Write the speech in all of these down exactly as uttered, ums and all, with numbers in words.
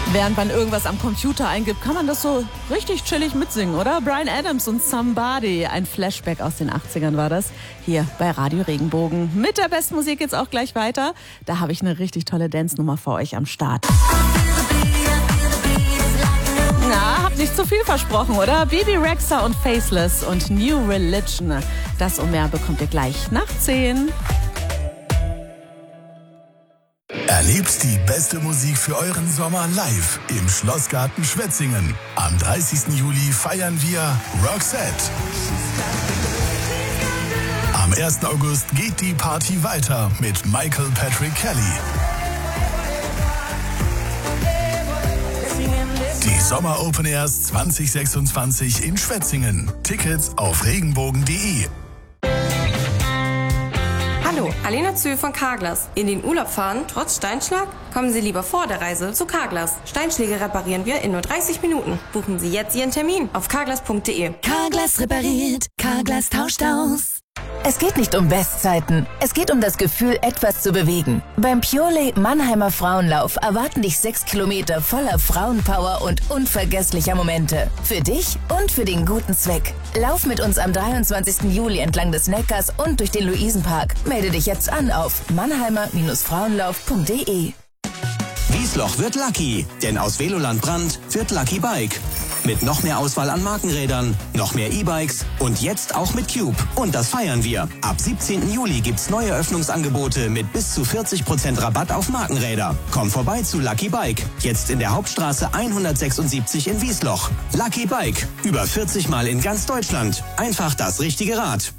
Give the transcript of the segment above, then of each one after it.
Während man irgendwas am Computer eingibt, kann man das so richtig chillig mitsingen, oder? Bryan Adams und Somebody. Ein Flashback aus den achtzigern war das. Hier bei Radio Regenbogen. Mit der besten Musik geht's auch gleich weiter. Da habe ich eine richtig tolle Dance-Nummer für euch am Start. Na, hab nicht zu viel versprochen, oder? Bebe Rexha und Faceless und New Religion. Das und mehr bekommt ihr gleich nach zehn. Erlebt die beste Musik für euren Sommer live im Schlossgarten Schwetzingen. Am dreißigsten Juli feiern wir Roxette. Am ersten August geht die Party weiter mit Michael Patrick Kelly. Die Sommer Open Airs zwanzig sechsundzwanzig in Schwetzingen. Tickets auf regenbogen punkt de. Hallo, Alena Zöhl von Carglass. In den Urlaub fahren, trotz Steinschlag? Kommen Sie lieber vor der Reise zu Carglass. Steinschläge reparieren wir in nur dreißig Minuten. Buchen Sie jetzt Ihren Termin auf carglass punkt de. Carglass repariert, Carglass tauscht aus. Es geht nicht um Bestzeiten. Es geht um das Gefühl, etwas zu bewegen. Beim Purelay Mannheimer Frauenlauf erwarten dich sechs Kilometer voller Frauenpower und unvergesslicher Momente. Für dich und für den guten Zweck. Lauf mit uns am dreiundzwanzigsten Juli entlang des Neckars und durch den Luisenpark. Melde dich jetzt an auf mannheimer Frauenlauf punkt de. Wiesloch wird Lucky, denn aus Veloland Brand wird Lucky Bike. Mit noch mehr Auswahl an Markenrädern, noch mehr E-Bikes und jetzt auch mit Cube. Und das feiern wir. Ab siebzehnten Juli gibt's neue Öffnungsangebote mit bis zu vierzig Prozent Rabatt auf Markenräder. Komm vorbei zu Lucky Bike. Jetzt in der Hauptstraße hundertsechsundsiebzig in Wiesloch. Lucky Bike. Über vierzig Mal in ganz Deutschland. Einfach das richtige Rad.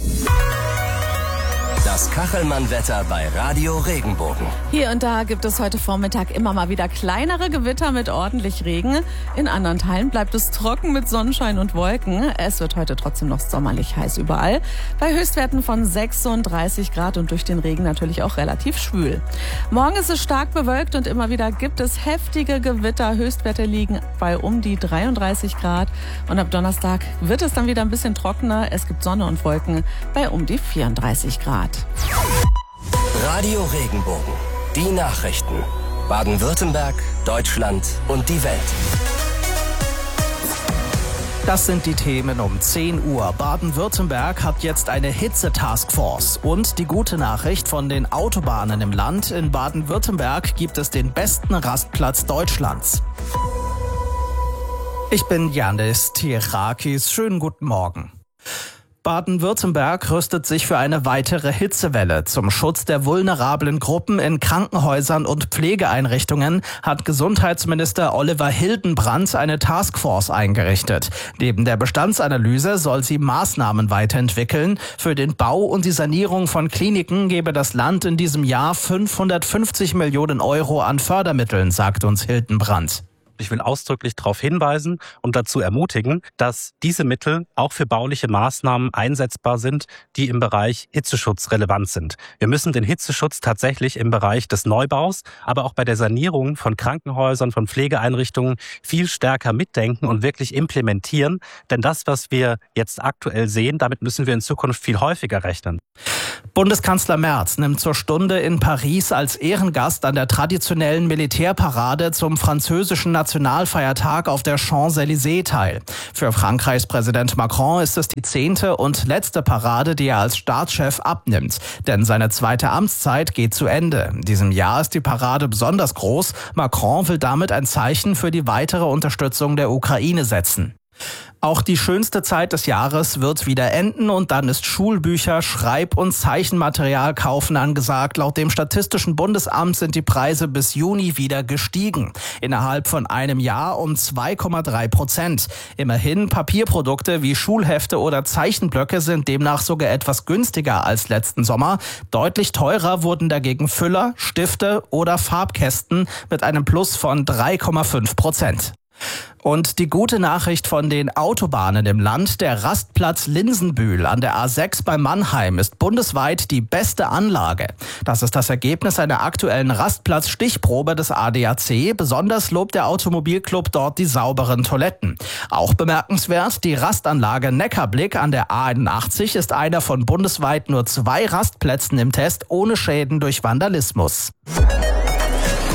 Das Kachelmann-Wetter bei Radio Regenbogen. Hier und da gibt es heute Vormittag immer mal wieder kleinere Gewitter mit ordentlich Regen. In anderen Teilen bleibt es trocken mit Sonnenschein und Wolken. Es wird heute trotzdem noch sommerlich heiß überall. Bei Höchstwerten von sechsunddreißig Grad und durch den Regen natürlich auch relativ schwül. Morgen ist es stark bewölkt und immer wieder gibt es heftige Gewitter. Höchstwerte liegen bei um die dreiunddreißig Grad. Und ab Donnerstag wird es dann wieder ein bisschen trockener. Es gibt Sonne und Wolken bei um die vierunddreißig Grad. Radio Regenbogen. Die Nachrichten. Baden-Württemberg, Deutschland und die Welt. Das sind die Themen um zehn Uhr. Baden-Württemberg hat jetzt eine Hitze-Taskforce. Und die gute Nachricht von den Autobahnen im Land. In Baden-Württemberg gibt es den besten Rastplatz Deutschlands. Ich bin Yannis Tirakis. Schönen guten Morgen. Baden-Württemberg rüstet sich für eine weitere Hitzewelle. Zum Schutz der vulnerablen Gruppen in Krankenhäusern und Pflegeeinrichtungen hat Gesundheitsminister Oliver Hildenbrand eine Taskforce eingerichtet. Neben der Bestandsanalyse soll sie Maßnahmen weiterentwickeln. Für den Bau und die Sanierung von Kliniken gebe das Land in diesem Jahr fünfhundertfünfzig Millionen Euro an Fördermitteln, sagt uns Hildenbrand. Ich will ausdrücklich darauf hinweisen und dazu ermutigen, dass diese Mittel auch für bauliche Maßnahmen einsetzbar sind, die im Bereich Hitzeschutz relevant sind. Wir müssen den Hitzeschutz tatsächlich im Bereich des Neubaus, aber auch bei der Sanierung von Krankenhäusern, von Pflegeeinrichtungen viel stärker mitdenken und wirklich implementieren. Denn das, was wir jetzt aktuell sehen, damit müssen wir in Zukunft viel häufiger rechnen. Bundeskanzler Merz nimmt zur Stunde in Paris als Ehrengast an der traditionellen Militärparade zum französischen Nationalfeiertag auf der Champs-Élysées teil. Für Frankreichs Präsident Macron ist es die zehnte und letzte Parade, die er als Staatschef abnimmt. Denn seine zweite Amtszeit geht zu Ende. In diesem Jahr ist die Parade besonders groß. Macron will damit ein Zeichen für die weitere Unterstützung der Ukraine setzen. Auch die schönste Zeit des Jahres wird wieder enden und dann ist Schulbücher, Schreib- und Zeichenmaterial kaufen angesagt. Laut dem Statistischen Bundesamt sind die Preise bis Juni wieder gestiegen. Innerhalb von einem Jahr um zwei Komma drei Prozent. Immerhin, Papierprodukte wie Schulhefte oder Zeichenblöcke sind demnach sogar etwas günstiger als letzten Sommer. Deutlich teurer wurden dagegen Füller, Stifte oder Farbkästen mit einem Plus von drei Komma fünf Prozent. Und die gute Nachricht von den Autobahnen im Land: Der Rastplatz Linsenbühl an der A sechs bei Mannheim ist bundesweit die beste Anlage. Das ist das Ergebnis einer aktuellen Rastplatz-Stichprobe des A D A C. Besonders lobt der Automobilclub dort die sauberen Toiletten. Auch bemerkenswert, die Rastanlage Neckarblick an der A einundachtzig ist einer von bundesweit nur zwei Rastplätzen im Test ohne Schäden durch Vandalismus.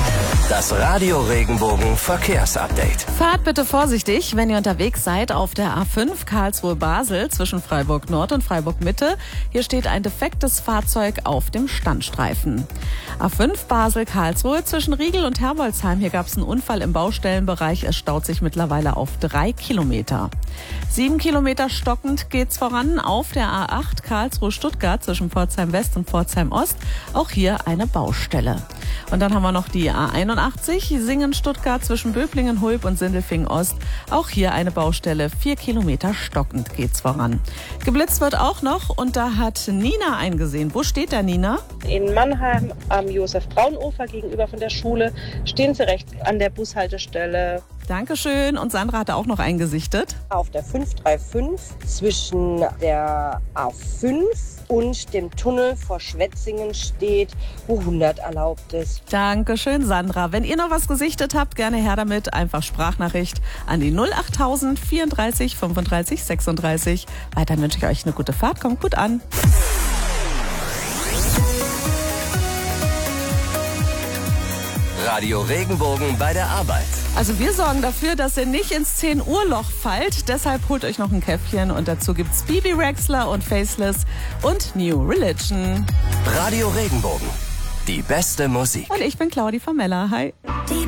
Das Radio Regenbogen Verkehrsupdate. Fahrt bitte vorsichtig, wenn ihr unterwegs seid auf der A fünf Karlsruhe-Basel zwischen Freiburg Nord und Freiburg Mitte. Hier steht ein defektes Fahrzeug auf dem Standstreifen. A fünf Basel-Karlsruhe zwischen Riegel und Herbolzheim. Hier gab es einen Unfall im Baustellenbereich. Es staut sich mittlerweile auf drei Kilometer. Sieben Kilometer stockend geht's voran auf der A acht Karlsruhe-Stuttgart zwischen Pforzheim West und Pforzheim Ost. Auch hier eine Baustelle. Und dann haben wir noch die A einundachtzig Singen-Stuttgart zwischen Böblingen, Hulb und Sindelfingen Ost. Auch hier eine Baustelle. Vier Kilometer stockend geht's voran. Geblitzt wird auch noch und da hat Nina eingesehen. Wo steht da, Nina? In Mannheim am Josef-Braun-Ufer gegenüber von der Schule stehen sie rechts an der Bushaltestelle. Dankeschön. Und Sandra hatte auch noch eingesichtet. Auf der fünf drei fünf zwischen der A fünf und dem Tunnel vor Schwetzingen steht, wo hundert erlaubt ist. Dankeschön, Sandra. Wenn ihr noch was gesichtet habt, gerne her damit. Einfach Sprachnachricht an die null acht tausend vierunddreißig fünfunddreißig sechsunddreißig. Weiterhin wünsche ich euch eine gute Fahrt. Kommt gut an. Radio Regenbogen bei der Arbeit. Also wir sorgen dafür, dass ihr nicht ins zehn Uhr Loch fallt. Deshalb holt euch noch ein Käffchen und dazu gibt's Bibi Rexler und Faceless und New Religion. Radio Regenbogen. Die beste Musik. Und ich bin Claudi Famella. Hi.